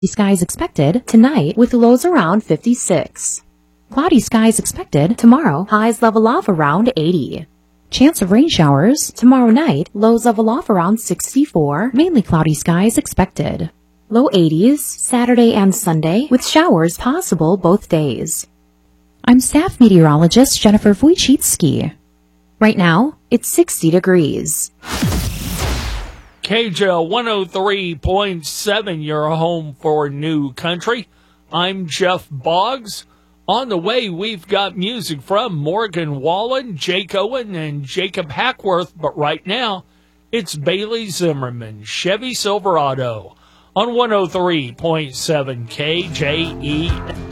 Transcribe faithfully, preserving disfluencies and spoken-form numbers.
Skies expected tonight with lows around fifty-six. Cloudy skies expected tomorrow, highs level off around eighty. Chance of rain showers tomorrow night, lows level off around sixty-four, mainly cloudy skies expected. Low eighties Saturday and Sunday with showers possible both days. I'm staff meteorologist Jennifer Wojcicki. Right now, it's sixty degrees. K J L one oh three point seven, your home for New Country. I'm Jeff Boggs. On the way, we've got music from Morgan Wallen, Jake Owen, and Jacob Hackworth. But right now, it's Bailey Zimmerman, Chevy Silverado, on one oh three point seven K J E.